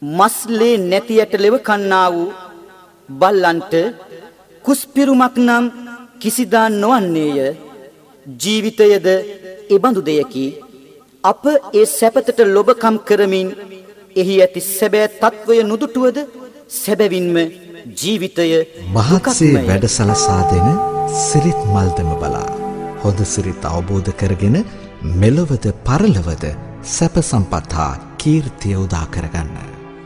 මස්ලේ නැතියට ලෙව කන්නා වූ බල්ලන්ට කුස්පිරුමක් නම් කිසිදා නොවන්නේය. ජීවිතයද එබඳු දෙයකි. අප ඒ සැපතට ලොබකම් කරමින් එහි ඇති සැබෑ තත්වය නුදුටුවද සැබවින්ම ජීවිතය මහත්සේ වැඩ සලසා දෙන සිරිත් මල්දම බලා හොඳ සිරිත් අවබෝධ කරගෙන මෙලොවද පරලොවද සැප සම්පත් හා කීර්තිය උදා කරගන්න.